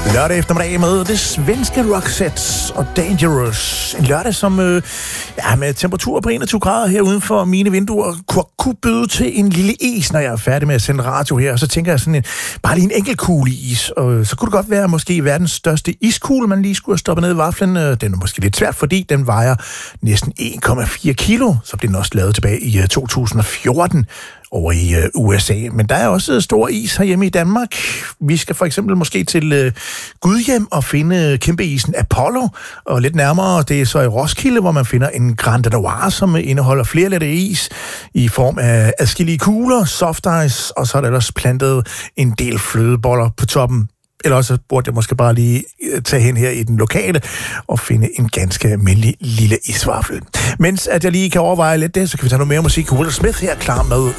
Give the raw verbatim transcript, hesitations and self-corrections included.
Lørdag eftermiddag med det svenske Roxette og Dangerous. En lørdag, som øh, ja, med temperaturer på enogtyve grader her uden for mine vinduer, kunne, kunne byde til en lille is, når jeg er færdig med at sende radio her. Og så tænker jeg sådan en, bare lige en enkelt kugle is. Og så kunne det godt være måske verdens største iskugle, man lige skulle have stoppet ned i vaflen. Den er måske lidt svært, fordi den vejer næsten en komma fire kilo. Så blev den også lavet tilbage i to tusind og fjorten. Over i øh, U S A. Men der er også stor is herhjemme i Danmark. Vi skal for eksempel måske til øh, Gudhjem og finde kæmpeisen Apollo. Og lidt nærmere, det er så i Roskilde, hvor man finder en Grand Noir, som indeholder flere lette is i form af adskillige kugler, soft ice, og så er der ellers plantet en del flødeboller på toppen. Eller også burde jeg måske bare lige tage hen her i den lokale og finde en ganske almindelig lille isvaffel. Mens at jeg lige kan overveje lidt det, så kan vi tage noget mere musik. Will Smith her klar med